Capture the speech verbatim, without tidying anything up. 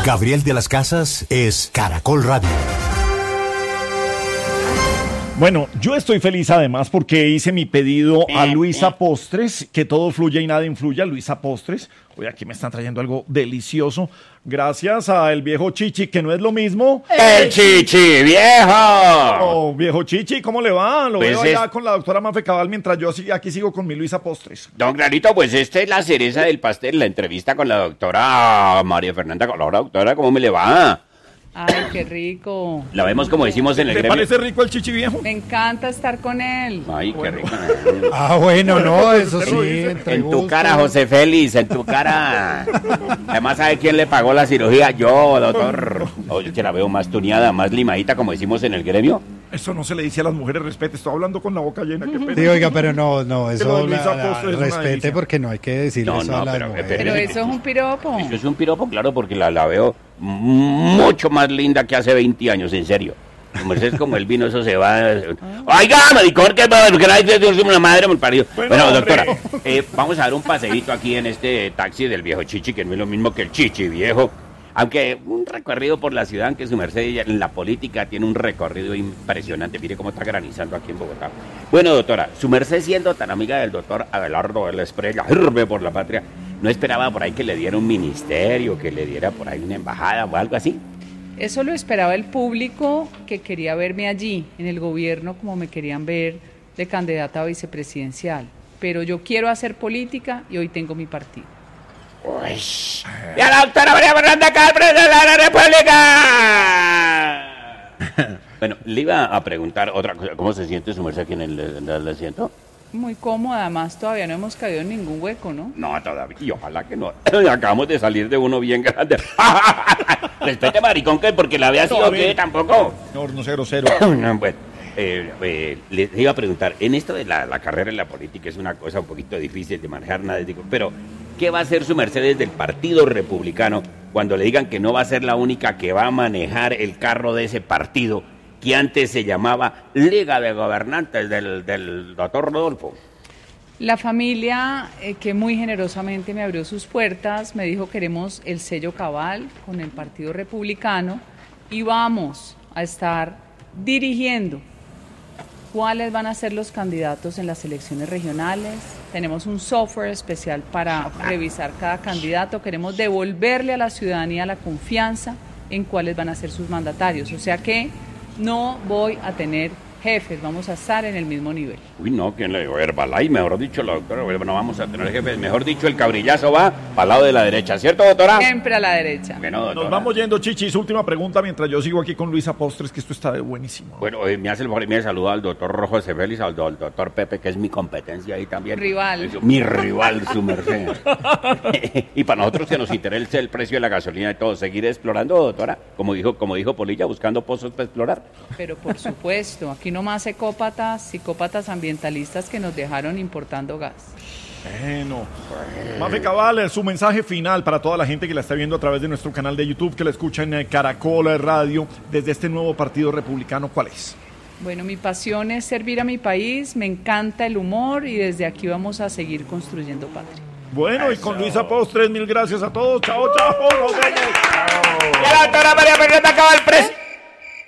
Gabriel de las Casas es Caracol Radio. Bueno, yo estoy feliz además porque hice mi pedido a Luisa Postres, que todo fluya y nada influya. Luisa Postres, hoy aquí me están trayendo algo delicioso. Gracias a el viejo Chichi, que no es lo mismo. ¡El Chichi viejo! Oh, viejo Chichi, ¿cómo le va? Lo Pues veo allá es... con la doctora Mafe Cabal mientras yo aquí sigo con mi Luisa Postres. Don Clarito, pues esta es la cereza del pastel, la entrevista con la doctora María Fernanda. Con la doctora, ¿cómo me le va? Ay, qué rico. La vemos como decimos en el ¿Le gremio. parece rico el Chichi viejo? Me encanta estar con él. Ay, qué Bueno. rico. Ah, bueno, no, eso sí. En tu cara, José Félix, en tu cara. Además, ¿sabe quién le pagó la cirugía? Yo, doctor. Oye, que la veo más tuneada, más limadita, como decimos en el gremio. Eso no se le dice a las mujeres, respete. Estoy hablando con la boca llena, qué pena. Sí, oiga, pero no, no, lo de eso Luisa la, la, Postres es una respete delicia. porque no hay que decirle No, eso no, a las pero- mujeres. Pero pero- eso es un piropo. Eso es un piropo, claro, porque la, la veo mucho más linda que hace veinte años, en serio. Como es como el vino, eso se va. Oiga, maricón, que que nadie te una madre me parió. Bueno, Bueno, hombre. doctora, eh, vamos a dar un paseíto aquí en este taxi del viejo Chichi, que no es lo mismo que el Chichi viejo. Aunque un recorrido por la ciudad, que su merced en la política tiene un recorrido impresionante. Mire cómo está granizando aquí en Bogotá. Bueno, doctora, su merced siendo tan amiga del doctor Abelardo de la Estrella, Irbe por la patria, ¿no esperaba por ahí que le diera un ministerio, que le diera por ahí una embajada o algo así? Eso lo esperaba el público que quería verme allí, en el gobierno, como me querían ver de candidata a vicepresidencial. Pero yo quiero hacer política y hoy tengo mi partido. Uy. ¡Y a la doctora María Fernanda Calpres de la República! Bueno, le iba a preguntar otra cosa. ¿Cómo se siente su merced aquí en el, en el asiento? Muy cómoda, además todavía no hemos caído en ningún hueco, ¿no? No, todavía. Y ojalá que no. Acabamos de salir de uno bien grande. Respete, maricón, que porque la había sido Todavía. que tampoco. Señor, no sea grosero. Bueno, eh, eh, les iba a preguntar, en esto de la, la carrera en la política es una cosa un poquito difícil de manejar, nada, digo, pero ¿qué va a hacer su merced desde el Partido Republicano cuando le digan que no va a ser la única que va a manejar el carro de ese partido que antes se llamaba Liga de Gobernantes del, del doctor Rodolfo? La familia eh, que muy generosamente me abrió sus puertas, me dijo queremos el sello cabal con el Partido Republicano y vamos a estar dirigiendo cuáles van a ser los candidatos en las elecciones regionales. Tenemos un software especial para revisar cada candidato. Queremos devolverle a la ciudadanía la confianza en cuáles van a ser sus mandatarios. O sea que no voy a tener jefes, vamos a estar en el mismo nivel. Uy, no, ¿quién le dijo? Herbalife, mejor dicho, la doctora, no vamos a tener jefes. Mejor dicho, el cabrillazo va para el lado de la derecha, ¿cierto, doctora? Siempre a la derecha. Bueno, doctora. Nos vamos yendo, Chichi. Su última pregunta mientras yo sigo aquí con Luisa Postres, que esto está de buenísimo. Bueno, eh, me hace el favor y me saluda al doctor Rojo José Félix, al, do- al doctor Pepe, que es mi competencia ahí también. Rival. Es mi rival, su merced. Y para nosotros que nos interesa el precio de la gasolina y todo, seguir explorando, doctora, como dijo, como dijo Polilla, buscando pozos para explorar. Pero por supuesto, aquí no más ecópatas, psicópatas ambientalistas que nos dejaron importando gas. Bueno. Mafe Cabal, su mensaje final para toda la gente que la está viendo a través de nuestro canal de YouTube, que la escucha en eh, Caracol Radio, desde este nuevo Partido Republicano, ¿cuál es? Bueno, mi pasión es servir a mi país, me encanta el humor y desde aquí vamos a seguir construyendo patria. Bueno, y con Luisa Postres, mil gracias a todos. Chao, chao. Nos vemos. Y a la doctora María Fernanda Cabal, pres-